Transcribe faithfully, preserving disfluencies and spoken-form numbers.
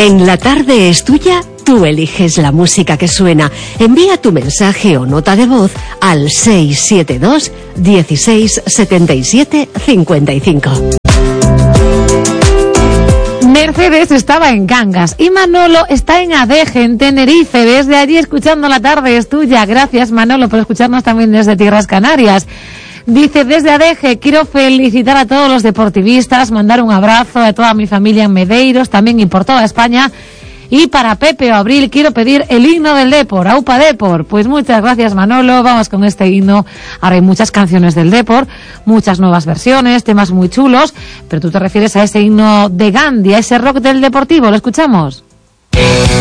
En La Tarde es Tuya, tú eliges la música que suena. Envía tu mensaje o nota de voz al seis siete dos, dieciséis, setenta y siete, cincuenta y cinco. Mercedes estaba en Cangas y Manolo está en Adeje, en Tenerife, desde allí escuchando La Tarde es Tuya. Gracias, Manolo, por escucharnos también desde Tierras Canarias. Dice, desde Adeje, quiero felicitar a todos los deportivistas, mandar un abrazo a toda mi familia en Medeiros, también y por toda España. Y para Pepe o Abril quiero pedir el himno del Depor, Aupa Depor. Pues muchas gracias, Manolo, vamos con este himno. Ahora hay muchas canciones del Depor, muchas nuevas versiones, temas muy chulos, pero tú te refieres a ese himno de Gandhi, a ese rock del Deportivo, ¿lo escuchamos?